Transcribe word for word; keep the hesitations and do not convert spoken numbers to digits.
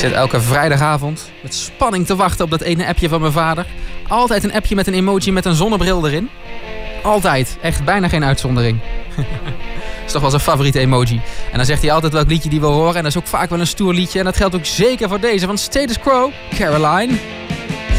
zit elke vrijdagavond met spanning te wachten op dat ene appje van mijn vader. Altijd een appje met een emoji met een zonnebril erin. Altijd. Echt bijna geen uitzondering. Dat is toch wel zijn favoriete emoji. En dan zegt hij altijd welk liedje die wil horen. En dat is ook vaak wel een stoer liedje. En dat geldt ook zeker voor deze van Status Quo, Caroline.